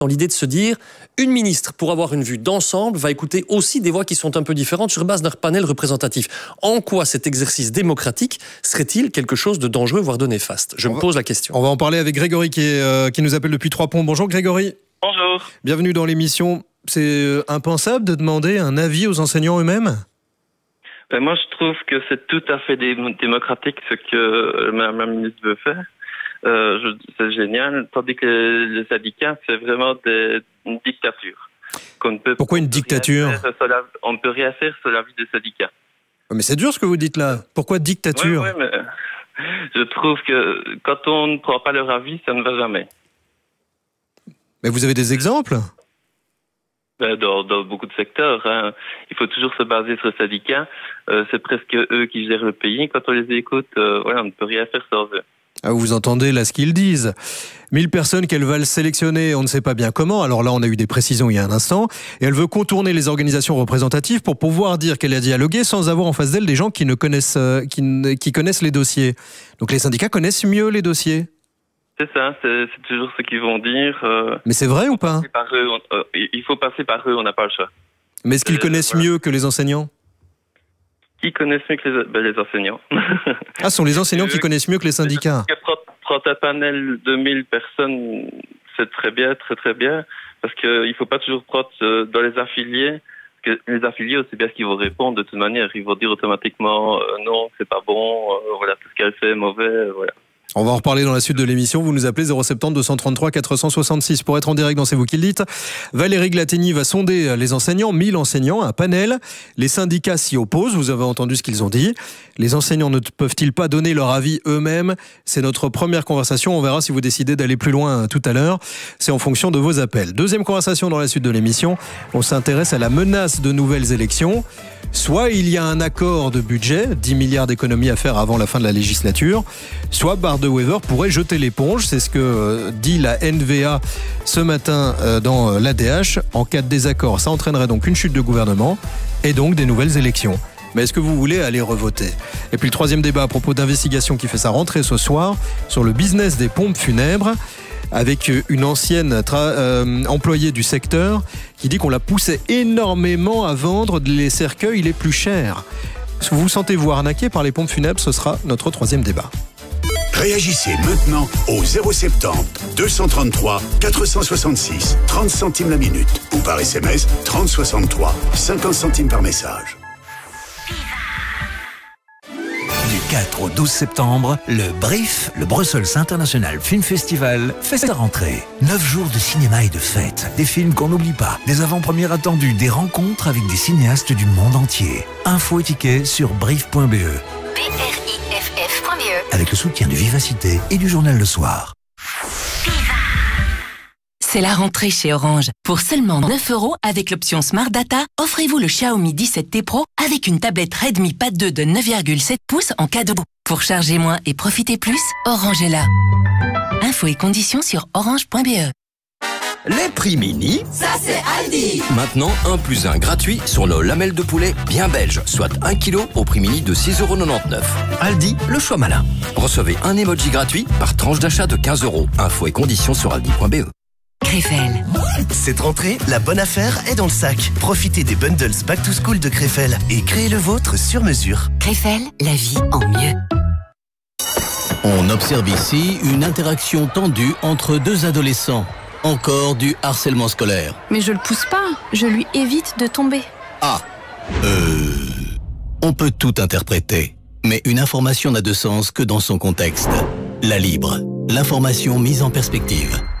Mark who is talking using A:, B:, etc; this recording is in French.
A: dans l'idée de se dire, une ministre, pour avoir une vue d'ensemble, va écouter aussi des voix qui sont un peu différentes sur base d'un panel représentatif. En quoi cet exercice démocratique serait-il quelque chose de dangereux, voire de néfaste? Je me pose la question.
B: On va en parler avec Grégory qui nous appelle depuis Trois-Ponts. Bonjour Grégory.
C: Bonjour.
B: Bienvenue dans l'émission. C'est impensable de demander un avis aux enseignants eux-mêmes?
C: Moi, je trouve que c'est tout à fait démocratique ce que Mme la ministre veut faire. C'est génial, tandis que les syndicats, c'est vraiment une dictature.
B: Pourquoi une dictature?
C: On ne peut rien faire sur la vie des syndicats.
B: Mais c'est dur ce que vous dites là. Pourquoi dictature?
C: Oui, mais je trouve que quand on ne prend pas leur avis, ça ne va jamais.
B: Mais vous avez des exemples?
C: Dans beaucoup de secteurs, hein. Il faut toujours se baser sur les syndicats. C'est presque eux qui gèrent le pays. Quand on les écoute, on ne peut rien faire sans eux.
B: Ah, vous entendez là ce qu'ils disent. 1000 personnes qu'elle va sélectionner, on ne sait pas bien comment. Alors là, on a eu des précisions il y a un instant. Et elle veut contourner les organisations représentatives pour pouvoir dire qu'elle a dialogué sans avoir en face d'elle des gens qui connaissent les dossiers. Donc les syndicats connaissent mieux les dossiers.
C: C'est ça, c'est toujours ce qu'ils vont dire.
B: Mais c'est vrai ou pas?
C: Il faut passer par eux, on n'a pas le choix.
B: Mais est-ce qu'ils connaissent mieux que les enseignants?
C: Qui connaissent mieux que les enseignants?
B: Ah, ce sont les enseignants qui connaissent mieux que les syndicats.
C: Prendre un panel de 1000 personnes, c'est très bien, très très bien, parce qu'il ne faut pas toujours prendre dans les affiliés, parce que les affiliés, on sait bien ce qu'ils vont répondre de toute manière. Ils vont dire automatiquement non, c'est pas bon, voilà, tout ce qu'elle fait est mauvais, voilà.
B: On va en reparler dans la suite de l'émission. Vous nous appelez 070 233 466 pour être en direct dans C'est vous qui le dites. Valérie Glatteni va sonder les enseignants, 1000 enseignants, un panel. Les syndicats s'y opposent, vous avez entendu ce qu'ils ont dit. Les enseignants ne peuvent-ils pas donner leur avis eux-mêmes? C'est notre première conversation. On verra si vous décidez d'aller plus loin tout à l'heure. C'est en fonction de vos appels. Deuxième conversation dans la suite de l'émission. On s'intéresse à la menace de nouvelles élections. Soit il y a un accord de budget, 10 milliards d'économies à faire avant la fin de la législature, soit Barr-de-Wever pourrait jeter l'éponge. C'est ce que dit la NVA ce matin dans l'ADH. En cas de désaccord, ça entraînerait donc une chute de gouvernement et donc des nouvelles élections. Mais est-ce que vous voulez aller revoter? Et puis le troisième débat à propos d'investigation qui fait sa rentrée ce soir sur le business des pompes funèbres, avec une ancienne employée du secteur qui dit qu'on la poussait énormément à vendre les cercueils les plus chers. Vous vous sentez-vous arnaqué par les pompes funèbres? Ce sera notre troisième débat.
D: Réagissez maintenant au 070 233 466 30 centimes la minute ou par SMS 3063 50 centimes par message.
E: Du 4 au 12 septembre, le BRIF, le Brussels International Film Festival, fait sa rentrée. 9 jours de cinéma et de fêtes, des films qu'on n'oublie pas, des avant-premières attendues, des rencontres avec des cinéastes du monde entier. Infos et tickets sur briff.be.
F: BRIFF.be.
E: Avec le soutien du Vivacité et du Journal Le Soir.
F: C'est la rentrée chez Orange. Pour seulement 9 € avec l'option Smart Data, offrez-vous le Xiaomi 17T Pro avec une tablette Redmi Pad 2 de 9,7 pouces en cadeau. Pour charger moins et profiter plus, Orange est là. Infos et conditions sur orange.be.
G: Les prix mini,
H: ça c'est Aldi.
G: Maintenant 1 + 1 gratuit sur nos lamelles de poulet bien belges, soit 1 kg au prix mini de 6,99 €. Aldi, le choix malin. Recevez un emoji gratuit par tranche d'achat de 15 €. Infos et conditions sur aldi.be.
F: Krefel.
I: Cette rentrée, la bonne affaire est dans le sac. Profitez des bundles Back to School de Krefel et créez le vôtre sur mesure.
F: Krefel, la vie en mieux.
J: On observe ici une interaction tendue entre deux adolescents. Encore du harcèlement scolaire.
K: Mais je le pousse pas, je lui évite de tomber.
J: Ah, on peut tout interpréter. Mais une information n'a de sens que dans son contexte. La Libre, l'information mise en perspective.